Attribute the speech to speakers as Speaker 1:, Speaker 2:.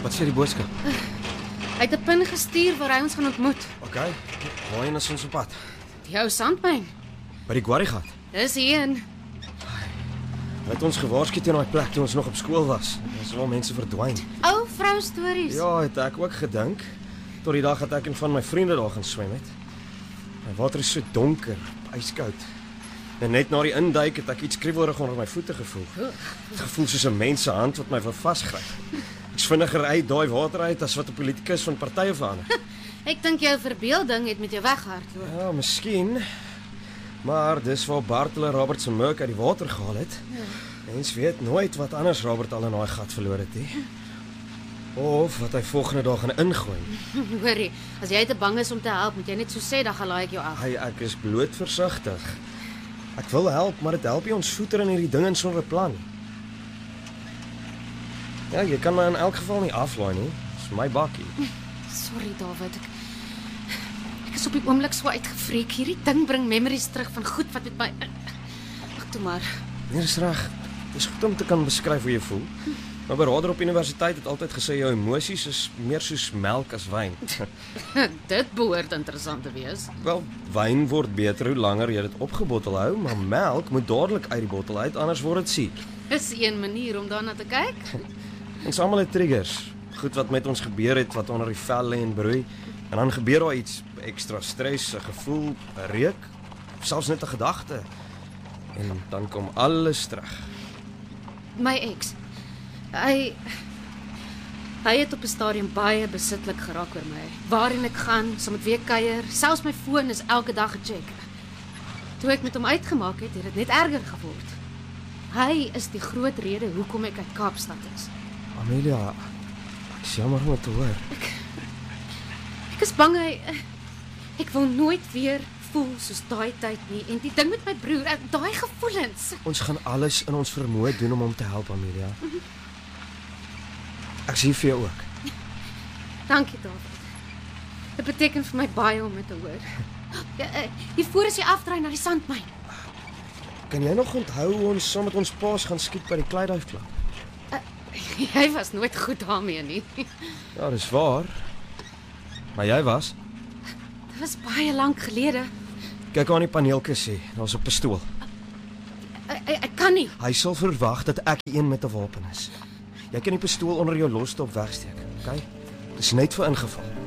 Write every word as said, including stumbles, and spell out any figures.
Speaker 1: Wat sê die boodskap?
Speaker 2: Hy het 'n pin gestuur waar hy ons gaan ontmoet.
Speaker 1: OK. Waarheen is ons op pad?
Speaker 2: Die ou sandmyn.
Speaker 1: By die Guarigat.
Speaker 2: Dis hierheen.
Speaker 1: Hulle het ons gewaarsku teen daai plek toe ons nog op skool was. Daar's al mense verdwyn.
Speaker 2: Ou vrou stories.
Speaker 1: Ja, het ek ook gedink. Tot die dag dat ek en van my vriende daar gaan swem het. Die water is so donker, yskoud. En net na die induik het ek iets kriebelrig onder my voete gevoel. Het gevoel soos 'n mens se hand wat my wil vasgryp. Ek's vinniger uit daai water uit as wat 'n politikus van partye verander.
Speaker 2: Ek dink jou verbeelding het met jou weghardloop.
Speaker 1: Ja, miskien. Maar dis waar Bart hulle Robert se murk uit die water gehaal het. Ja. Mens weet nooit wat anders Robert al in daai gat verloor het nie. Of wat hy volgende dag gaan ingooi.
Speaker 2: Hoorie, as jy te bang is om te help, moet jy net so sê, dan gaan laai ek jou af.
Speaker 1: Hy ek is bloot versigtig. Ek wil help, maar dit help nie ons voeter in hierdie ding in sonder 'n plan. Ja, jy kan my in elk geval nie aflaai nie. Dis my bakkie.
Speaker 2: Sorry David, ek ek is op die oomblik so uitgevreek. Hierdie ding bring memories terug van goed wat met my Ag toe maar.
Speaker 1: Nee, dis reg. Dis goed om te kan beskryf hoe jy voel. Maar berader op universiteit het altyd gesê jou emosies is meer soos melk as wyn.
Speaker 2: Dit behoort interessant te wees.
Speaker 1: Wel, wyn word beter hoe langer jy dit opgebottel hou, maar melk moet dadelik uit die bottel uit, anders word dit siek.
Speaker 2: Dis een manier om daarna te kyk.
Speaker 1: Ons almal het triggers, goed wat met ons gebeur het wat onder die vel lê en broei, en dan gebeur daar iets, ekstra stres, 'n gevoel, 'n reuk, of selfs net 'n gedagte. En dan kom alles terug.
Speaker 2: My ex. Hy hy het op 'n stadium baie besitlik geraak oor my. Waarheen ek gaan, saam met wie ek kuier, selfs my foon is elke dag gecheck. Toe ek met hom uitgemaak het, het dit net erger geword. Hy is die groot rede hoekom ek uit Kaapstad is.
Speaker 1: Amelia, ek is jammer om dit te hoor.
Speaker 2: Ek, ek is bang hy ek wil nooit weer voel soos daai tyd nie. En die ding met my broer, daai gevoelens.
Speaker 1: Ons gaan alles in ons vermoë doen om hom te help, Amelia. Ek sien vir jou ook.
Speaker 2: Dankie, David. Dit beteken vir my baie om dit te hoor. Ja, hier voor is jy afdraai na die sandmyn.
Speaker 1: Kan jy nog onthou hoe ons saam met ons paas gaan skiet by die Kleiduifklap?
Speaker 2: Uh, jy was nooit goed daarmee nie.
Speaker 1: Ja, dis waar. Maar jy was?
Speaker 2: Dit was baie lank gelede.
Speaker 1: Kyk aan die paneelkussie, daar's 'n pistool.
Speaker 2: Ek, ek, ek kan nie.
Speaker 1: Hy sal verwag dat ek die een met 'n wapen is. Jy kan die pistool onder jou losstop wegsteek, okay? Dis net vir ingeval.